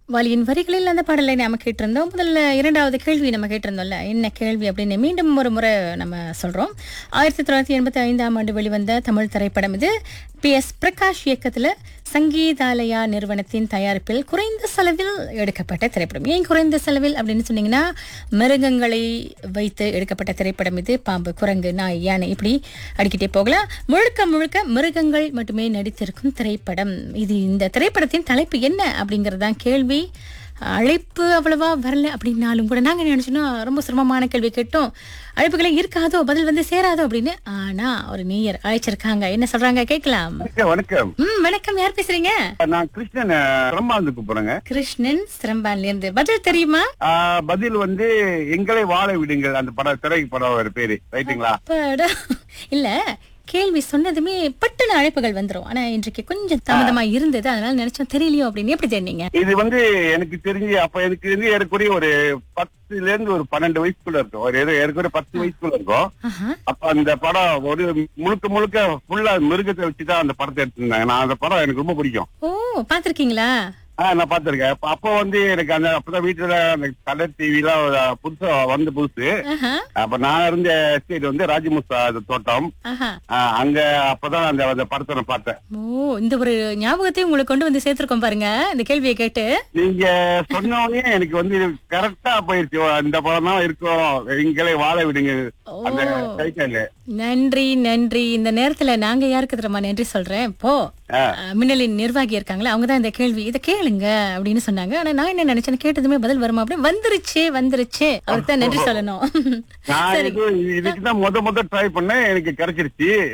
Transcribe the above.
வாலியின் வரிகளில் அந்த பாடலை நாம கேட்டிருந்தோம். முதல்ல இரண்டாவது கேள்வி நம்ம கேட்டிருந்தோம்ல, என்ன கேள்வி அப்படின்னு மீண்டும் ஒரு முறை நம்ம சொல்றோம். 1985ஆம் ஆண்டு வெளிவந்த தமிழ் திரைப்படம் இது. PS பிரகாஷ் இயக்கத்துல சங்கீதாலயா நிறுவனத்தின் தயாரிப்பில் குறைந்த செலவில் எடுக்கப்பட்ட திரைப்படம். ஏன் குறைந்த செலவில் அப்படின்னு சொன்னீங்கன்னா, மிருகங்களை வைத்து எடுக்கப்பட்ட திரைப்படம் இது. பாம்பு, குரங்கு, நாய், யானை இப்படி அடிக்கிட்டே போகலாம். முழுக்க முழுக்க மிருகங்கள் மட்டுமே நடித்திருக்கும் திரைப்படம் இது. இந்த திரைப்படத்தின் தலைப்பு என்ன அப்படிங்கறதுதான் கேள்வி. அழைப்பு அவ்வளவா வரல அப்படின்னாலும் கூட நாங்க நினைச்சோன்னா ரொம்ப சிரமமான கேள்வி கேட்டோம். அழைப்புகளே இருக்காதோ, பதில் வந்து சேராதோ அப்படின்னு. ஆனா ஒரு நேயர் அழைச்சிருக்காங்க. என்ன சொல்றாங்க கேட்கலாம். வணக்கம். வணக்கம், யார் பேசுறீங்க? நான் கிருஷ்ணன் சிரம்பாந்து கூப்பிடுறேங்க. கிருஷ்ணன் சிரம்பான்ல இருந்து. பதில் தெரியுமா? பதில் வந்து எங்களை வாழ விடுங்கள், அந்த படம், திரைப்படம் பேரு. ரைட்டுங்களா? இல்ல, கேள்வி சொன்னதுமே பட்டுன அழைப்புகள் வந்துரும். ஆனா இன்றைக்கு கொஞ்சம் தாமதமா இருந்தது, அதனால நினைச்சோம் தெரியலையோ அப்படின்னு. எப்படி தெரிஞ்சீங்க? இது வந்து எனக்கு தெரிஞ்சு அப்ப எனக்கு வந்து ஏறக்குறைய ஒரு 10ல இருந்து ஒரு 12 வயசுக்குள்ள இருக்கும். ஒரு ஏறக்குறைய 10 வயசுக்குள்ள இருக்கும். அப்ப அந்த படம் ஒரு முழுக்க முழுக்க ஃபுல்லா மிருகத்தை வச்சுதான் அந்த படத்தை எடுத்திருந்தாங்க. நான் அந்த படம் எனக்கு ரொம்ப பிடிக்கும். ஓ, பாத்திருக்கீங்களா? நான் பாத்திருக்கேன். அப்ப வந்து எனக்கு அந்த அப்பதான் வீட்டுல அந்த கலர் டிவி எல்லாம் புதுசா வந்து புதுசு. அப்ப நான் இருந்த எஸ்டேட் வந்து ராஜமுசா தோட்டம். அங்க அப்பதான் அந்த படத்தை நான் பார்த்தேன். ஓ, இந்த ஒரு ஞாபகத்தையும் உங்களுக்கு கொண்டு வந்து சேர்த்திருக்கோம் பாருங்க இந்த கேள்வியை கேட்டு. நீங்க சொன்னோடனே எனக்கு வந்து கரெக்டா போயிருச்சு. இந்த படம் தான் இருக்கும், எங்களை வாழ விடுங்க அந்த டைட்டில். நன்றி நன்றி. இந்த நேரத்துல நாங்க யாருக்கு தெரியுமா நன்றி சொல்றேன். இப்போ மின்னலின் நிர்வாகி இருக்காங்களே, அவங்கதான் இந்த கேள்வி இதை கேளுங்க அப்படின்னு சொன்னாங்க. ஆனா நான் என்ன நினைச்சேன், கேட்டதுமே பதில் வருமா அப்படின்னு. வந்துருச்சு அவருக்கு தான் நன்றி சொல்லணும். இதுக்குதான் முத ட்ரை பண்ணேன், எனக்கு கிடைச்சிருச்சு.